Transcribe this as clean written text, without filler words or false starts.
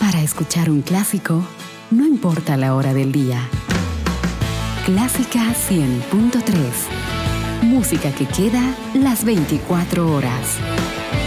Para escuchar un clásico, no importa la hora del día. Clásica 100.3. Música que queda las 24 horas.